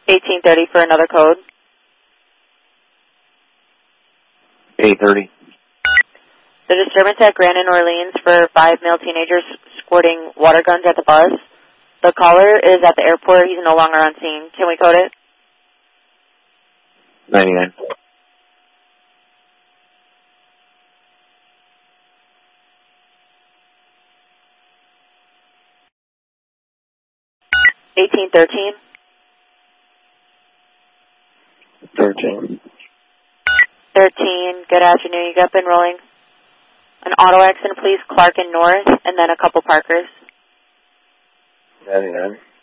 1830 for another code. 830. The disturbance at Grand in Orleans for 5 male teenagers squirting water guns at the bus. The caller is at the airport. He's no longer on scene. Can we code it? 99. $18.13. 13. 13. Good afternoon. You got been rolling. An auto accident, please. Clark and North, and then a couple Parkers. 99.